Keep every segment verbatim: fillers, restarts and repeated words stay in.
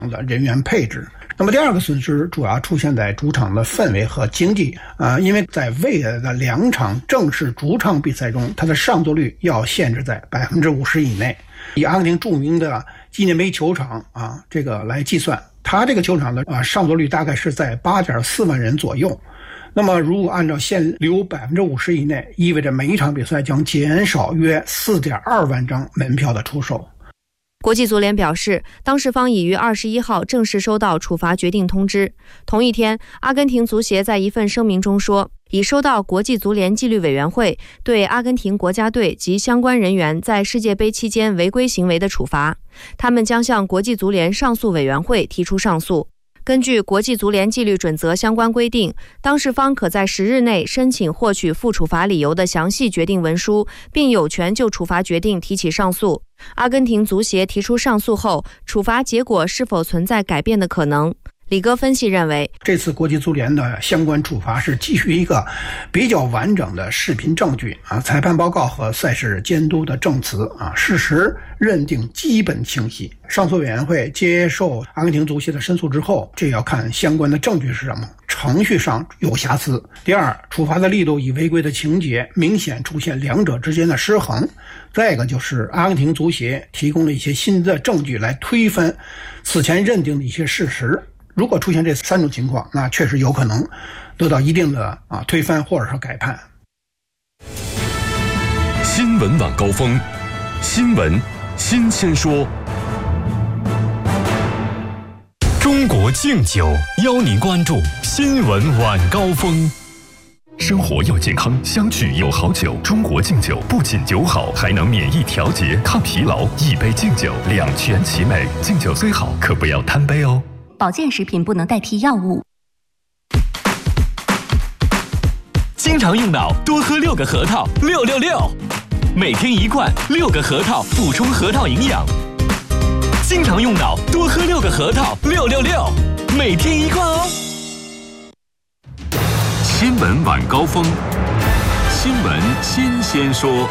的人员配置。那么第二个损失主要出现在主场的氛围和经济啊、呃，因为在未来的两场正式主场比赛中，它的上座率要限制在百分之五十以内。以阿根廷著名的纪念碑球场啊这个来计算，它这个球场的啊上座率大概是在 八点四万人左右。那么如果按照限流 百分之五十 以内，意味着每一场比赛将减少约 四点二万张门票的出售。 国际足联表示，当事方已于二十一号正式收到处罚决定通知。同一天，阿根廷足协在一份声明中说，已收到国际足联纪律委员会对阿根廷国家队及相关人员在世界杯期间违规行为的处罚，他们将向国际足联上诉委员会提出上诉。根据国际足联纪律准则相关规定，当事方可在十日内申请获取负处罚理由的详细决定文书，并有权就处罚决定提起上诉。阿根廷足协提出上诉后，处罚结果是否存在改变的可能？李哥分析认为， 这次国际足联的相关处罚是基于一个比较完整的视频证据啊、裁判报告和赛事监督的证词啊，事实认定基本清晰。上诉委员会接受阿根廷足协的申诉之后，这要看相关的证据是什么，程序上有瑕疵。第二，处罚的力度与违规的情节明显出现两者之间的失衡。再一个就是阿根廷足协提供了一些新的证据来推翻此前认定的一些事实。如果出现这三种情况，那确实有可能得到一定的啊推翻或者是改判。 新闻晚高峰，新闻新鲜说。中国敬酒邀您关注新闻晚高峰。生活要健康，相聚有好酒。中国敬酒不仅酒好，还能免疫调节、抗疲劳。一杯敬酒，两全其美。敬酒虽好，可不要贪杯哦。 保健食品不能代替药物。 经常用脑，多喝六个核桃，六六六，每天一罐，六个核桃，补充核桃营养。经常用脑，多喝六个核桃，六六六，每天一罐哦。 新闻晚高峰，新闻新鲜说。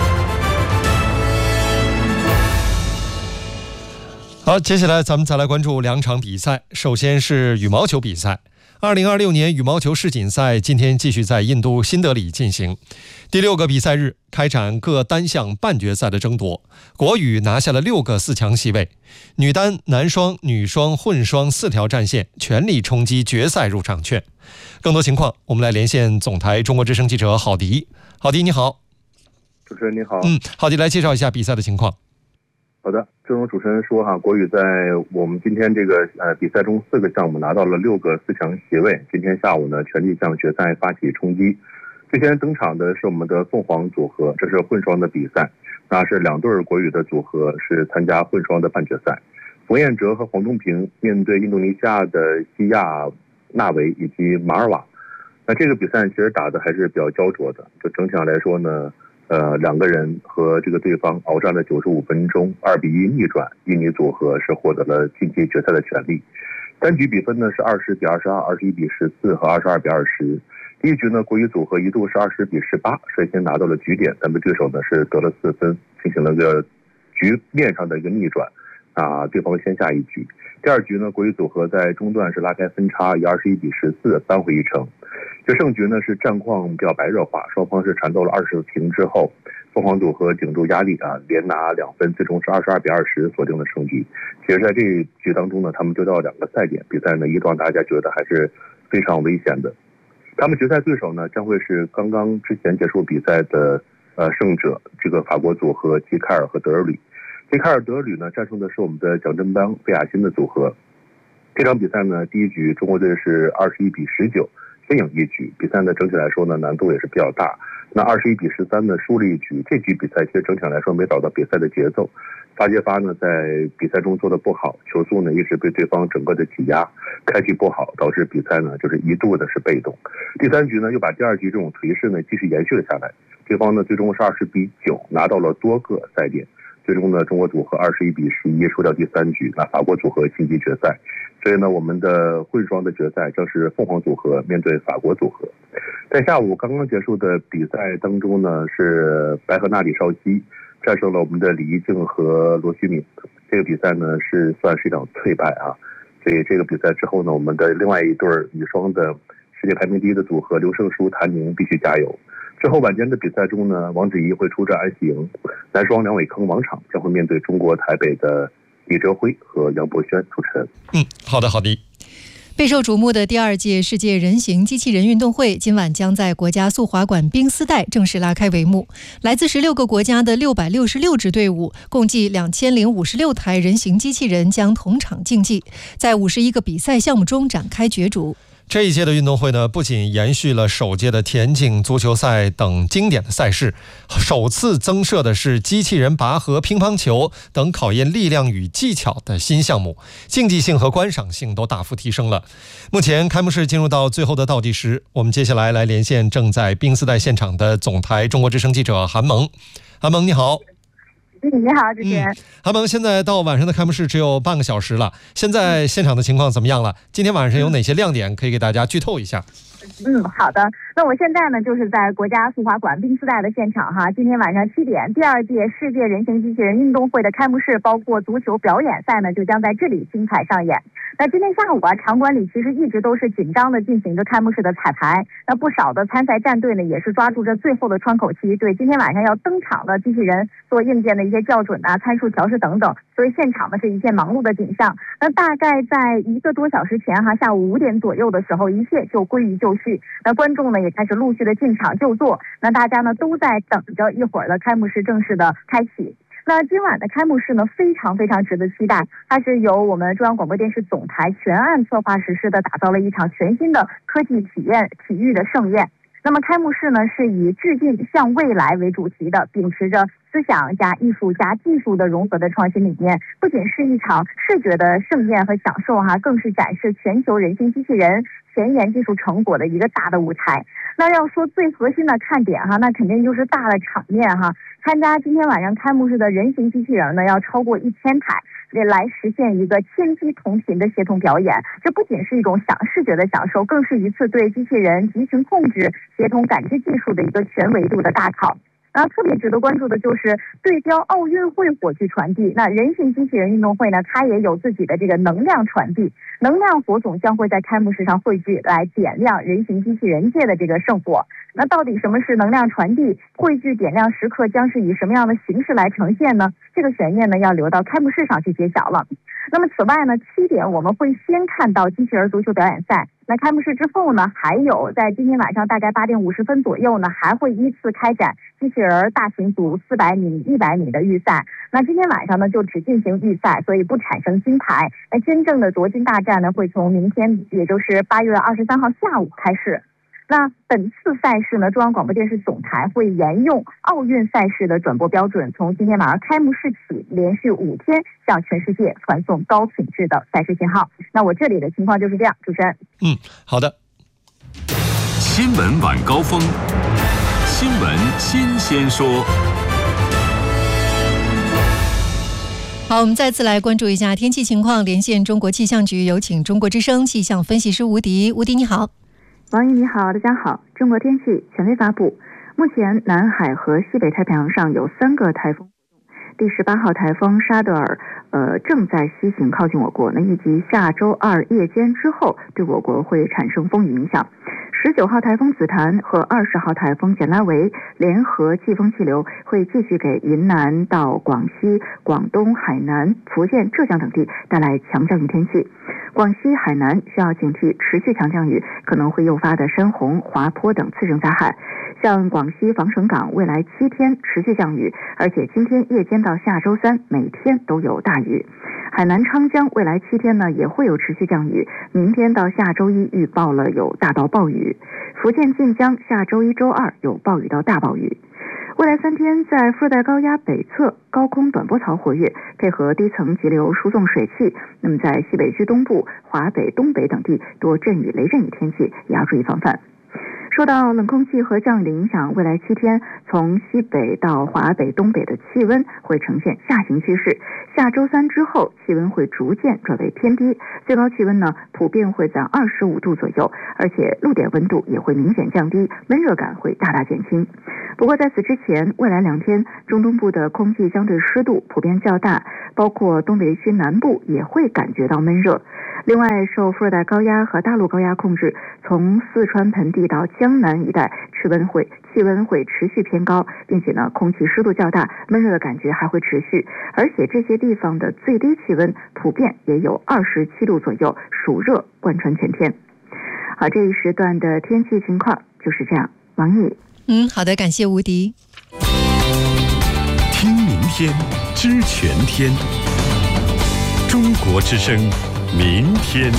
好，接下来咱们再来关注两场比赛。首先是羽毛球比赛，二零二六年羽毛球世锦赛今天继续在印度新德里进行，第六个比赛日开展各单项半决赛的争夺，国羽拿下了六个四强席位，女单、男双、女双、混双四条战线全力冲击决赛入场券。更多情况，我们来连线总台中国之声记者郝迪。郝迪，你好。 主持人你好。 嗯，郝迪来介绍一下比赛的情况。 好的，正如主持人说哈，国羽在我们今天这个呃比赛中四个项目拿到了六个四强席位。今天下午呢，全力向决赛发起冲击。最先登场的是我们的凤凰组合，这是混双的比赛，那是两对国羽的组合是参加混双的半决赛。冯彦哲和黄东萍面对印度尼西亚的西亚纳维以及马尔瓦。那这个比赛其实打的还是比较焦灼的，就整体上来说呢。呃，两个人和这个对方鏖战了九十五分钟，二比一逆转，印尼组合是获得了晋级决赛的权利。单局比分呢是二十比二十二、二十一比十四和二十二比二十。第一局呢，国羽组合一度是二十比十八，率先拿到了局点，但被对手呢是得了四分，进行了个局面上的一个逆转，啊，对方先下一局。第二局呢，国羽组合在中段是拉开分差，以二十一比十四扳回一城。这胜局呢是战况比较白热化，双方是缠斗了二十平之后，凤凰组合顶住压力啊，连拿两分，最终是二十二比二十锁定了胜局。其实在这一局当中呢，他们得到两个赛点，比赛呢一度让大家觉得还是非常危险的。他们决赛对手呢将会是刚刚之前结束比赛的呃胜者，这个法国组合吉凯尔和德尔吕。吉凯尔德尔吕呢战胜的是我们的蒋振邦费亚辛的组合。这场比赛呢，第一局中国队是二十一比十九。先赢一局，比赛呢整体来说呢难度也是比较大。那二十一比十三呢输了一局，这局比赛其实整体来说没找到比赛的节奏。发接发呢在比赛中做的不好，球速呢一直被对方整个的挤压，开局不好，导致比赛呢就是一度的是被动。第三局呢又把第二局这种颓势呢继续延续了下来，对方呢最终是二十比九拿到了多个赛点。最终呢，中国组合二十一比十一输掉第三局，那法国组合晋级决赛。所以呢，我们的混双的决赛将是凤凰组合面对法国组合。在下午刚刚结束的比赛当中呢，是白河纳里绍西战胜了我们的李怡静和罗旭敏。这个比赛呢是算是一场脆败啊， 所以这个比赛之后呢，我们的另外一对女双的世界排名第一的组合刘胜书、谭宁必须加油。之后晚间的比赛中呢，王芷怡会出战安喜莹，男双梁伟铿、王昶将会面对中国台北的李哲辉和杨博轩。主持人， 嗯，好的，好的。 备受瞩目的第二届世界人形机器人运动会今晚将在国家速滑馆冰丝带正式拉开帷幕。来自十六个国家的六百六十六支队伍，共计两千零五十六台人形机器人将同场竞技，在五十一个比赛项目中展开角逐。 这一届的运动会呢，不仅延续了首届的田径、足球赛等经典的赛事，首次增设的是机器人拔河、乒乓球等考验力量与技巧的新项目，竞技性和观赏性都大幅提升了。目前开幕式进入到最后的倒计时，我们接下来来连线正在冰丝带现场的总台中国之声记者韩萌。韩萌，你好。 嗯，你好，主持人。 韩萌，现在到晚上的开幕式只有半个小时了，现在现场的情况怎么样了？今天晚上有哪些亮点可以给大家剧透一下？ 嗯，好的。那我现在呢，就是在国家速滑馆冰丝带的现场哈。今天晚上七点，第二届世界人形机器人运动会的开幕式，包括足球表演赛呢，就将在这里精彩上演。那今天下午啊，场馆里其实一直都是紧张的进行着开幕式的彩排。那不少的参赛战队呢，也是抓住着最后的窗口期，对今天晚上要登场的机器人做硬件的一些校准啊、参数调试等等。所以现场呢是一片忙碌的景象。那大概在一个多小时前哈，下午五点左右的时候，一切就归于就绪。那观众呢也开始陆续的进场就座。那大家呢都在等着一会儿的开幕式正式的开启。那今晚的开幕式呢，非常非常值得期待。它是由我们中央广播电视总台全案策划实施的，打造了一场全新的科技体验体育的盛宴。那么开幕式呢，是以致敬向未来为主题的，秉持着思想加艺术加技术的融合的创新理念，不仅是一场视觉的盛宴和享受哈，更是展示全球人形机器人前沿技术成果的一个大的舞台。那要说最核心的看点哈，那肯定就是大的场面哈。参加今天晚上开幕式的人形机器人呢，要超过一千台，来实现一个千机同频的协同表演。这不仅是一种享视觉的享受，更是一次对机器人集群控制、协同感知技术的一个全维度的大考。然后特别值得关注的就是对标奥运会火炬传递，那人形机器人运动会呢，它也有自己的这个能量传递，能量火种将会在开幕式上汇聚，来点亮人形机器人界的这个圣火。那到底什么是能量传递？汇聚点亮时刻将是以什么样的形式来呈现呢？这个悬念呢，要留到开幕式上去揭晓了。那么此外呢，七点我们会先看到机器人足球表演赛。那开幕式之后呢，还有在今天晚上大概八点五十分左右呢，还会依次开展机器人大型组四百米、一百米的预赛。那今天晚上呢，就只进行预赛，所以不产生金牌。那真正的夺金大战呢，会从明天，也就是八月二十三号下午开始。那本次赛事呢，中央广播电视总台会沿用奥运赛事的转播标准，从今天晚上开幕式起，连续五天向全世界传送高品质的赛事信号。那我这里的情况就是这样，主持人。 嗯，好的。 新闻晚高峰，新闻新鲜说。 好，我们再次来关注一下天气情况，连线中国气象局，有请中国之声气象分析师吴迪。吴迪你好。 王毅你好，大家好。中国天气权威发布，目前南海和西北太平洋上有三个台风活动，第十八号台风沙德尔呃正在西行靠近我国，那预计下周二夜间之后对我国会产生风雨影响。十九号台风紫檀和二十号台风简拉维联合季风气流会继续给云南到广西、广东、海南、福建、浙江等地带来强降雨天气。广西、海南需要警惕持续强降雨可能会诱发的山洪、滑坡等次生灾害。像广西防省港未来七天持续降雨，而且今天夜间到下周三每天都有大雨。海南昌江未来七天呢也会有持续降雨，明天到下周一预报了有大到暴雨。福建晋江下周一周二有暴雨到大暴雨。未来三天在副热带高压北侧高空短波槽活跃，配合低层急流输送水汽，那么在西北区东部、华北、东北等地多阵雨、雷阵雨天气，也要注意防范。 受到冷空气和降雨的影响，未来七天从西北到华北、东北的气温会呈现下行趋势。下周三之后，气温会逐渐转为偏低，最高气温呢普遍会在二十五度左右，而且陆点温度也会明显降低，闷热感会大大减轻。不过在此之前，未来两天中东部的空气相对湿度普遍较大，包括东北区南部也会感觉到闷热。另外，受副热带高压和大陆高压控制，从四川盆地到江南一带，气温会气温会持续偏高，并且呢，空气湿度较大，闷热的感觉还会持续。而且这些地方的最低气温普遍也有二十七度左右，暑热贯穿全天。好，这一时段的天气情况就是这样。王毅， 嗯，好的，感谢吴迪。 听明天，知全天。中国之声，明天。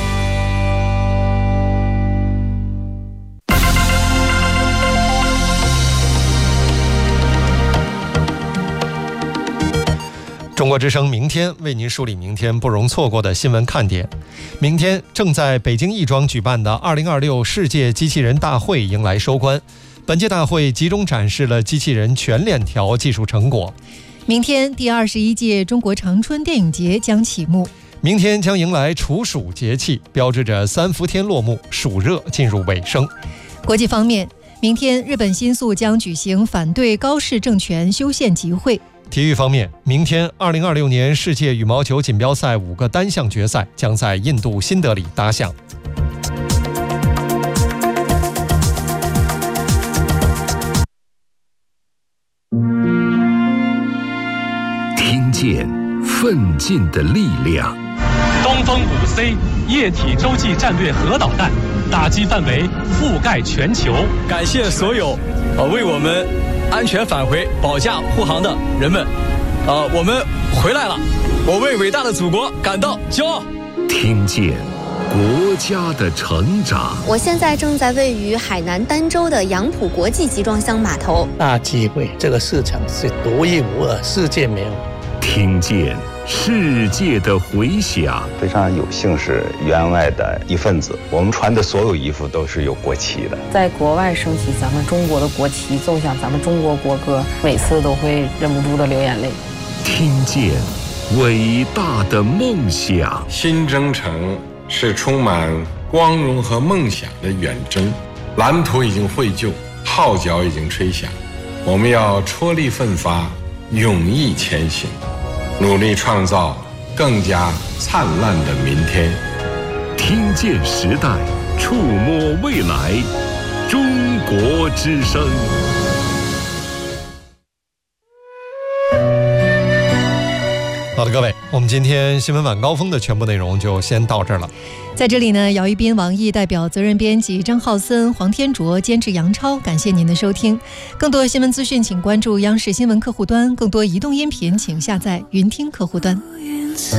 中国之声明天为您梳理明天不容错过的新闻看点。明天正在北京亦庄举办的二零二六世界机器人大会迎来收官。本届大会集中展示了机器人全链条技术成果。 明天第二十一届中国长春电影节将启幕。 明天将迎来处暑节气，标志着三伏天落幕，暑热进入尾声。 国际方面，明天日本新宿将举行反对高市政权修宪集会。 体育方面，明天二零二六年世界羽毛球锦标赛五个单项决赛将在印度新德里打响。 听见奋进的力量。 东风五 C 液体洲际战略核导弹打击范围覆盖全球。 感谢所有呃为我们安全返回保驾护航的人们，呃，我们回来了，我为伟大的祖国感到骄傲。 听见国家的成长。 我现在正在位于海南儋州的杨浦国际集装箱码头。 大机会，这个市场是独一无二，世界没有。 听见世界的回响。 非常有幸是员外的一份子，我们穿的所有衣服都是有国旗的。 在国外升起咱们中国的国旗，奏响咱们中国国歌，每次都会忍不住的流眼泪。 听见伟大的梦想。 新征程是充满光荣和梦想的远征，蓝图已经绘就，号角已经吹响，我们要踔厉奋发，勇毅前行，努力创造更加灿烂的明天。 听见时代，触摸未来，中国之声。 好的，各位，我们今天新闻晚高峰的全部内容就先到这儿了。 在这里呢，姚一斌、王毅代表责任编辑张浩森、黄天卓监制杨超，感谢您的收听。更多新闻资讯，请关注央视新闻客户端；更多移动音频，请下载云听客户端。